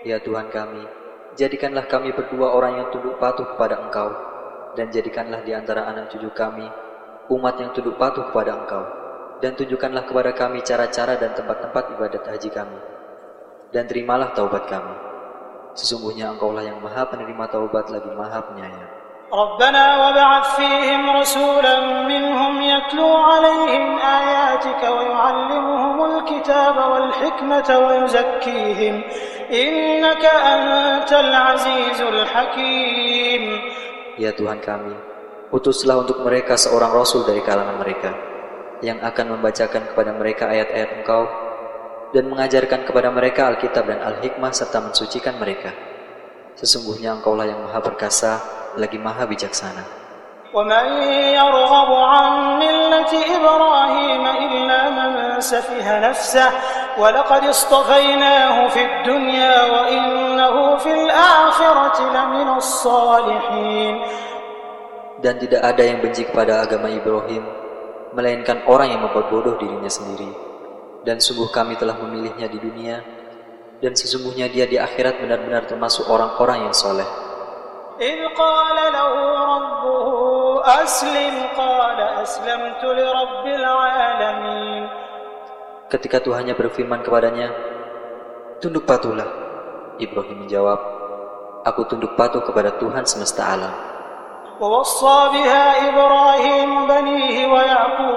Ya Tuhan kami, jadikanlah kami berdua orang yang tunduk patuh kepada Engkau, dan jadikanlah di antara anak cucu kami umat yang tunduk patuh kepada Engkau, dan tunjukkanlah kepada kami cara-cara dan tempat-tempat ibadat haji kami, dan terimalah taubat kami. Sesungguhnya Engkaulah yang Maha Penerima Taubat lagi Maha Penyayang. ربنا وابعث فيهم رسولا منهم يتلو عليهم آياتك ويعلمهم الكتاب والحكمة ويزكيهم إنك أنت العزيز الحكيم. Ya Tuhan kami, utuslah untuk mereka seorang Rasul dari kalangan mereka, yang akan membacakan kepada mereka ayat-ayat Engkau, dan mengajarkan kepada mereka Alkitab dan Al-Hikmah serta mensucikan mereka. Sesungguhnya Engkaulah yang Maha Perkasa, lagi Maha Bijaksana. وَمَنْ يَرْغَبُ عَنْ مِلَّةِ إِبْرَاهِيمَ إِلَّا مَنْ سَفِهَ نَفْسَهُ وَلَقَدِ اصْطَفَيْنَاهُ فِي الدُّنْيَا وَإِنَّهُ فِي الْآخِرَةِ لَمِنَ الصَّالِحِينَ. Dan tidak ada yang benci kepada agama Ibrahim, melainkan orang yang membuat bodoh dirinya sendiri. Dan sungguh kami telah memilihnya di dunia, dan sesungguhnya dia di akhirat benar-benar termasuk orang-orang yang soleh. إِذْ قَالَ لَهُ رَبُّهُ أَسْلِمْ قَالَ أَسْلَمْتُ لِرَبِّ الْعَالَمِينَ. Ketika Tuhannya berfirman kepadanya, "Tunduk patuhlah," Ibrahim menjawab, "Aku tunduk patuh kepada Tuhan semesta alam." وَوَصَّى بِهَا إِبْرَاهِيمُ بَنِيهِ وَيَعْقُوبُ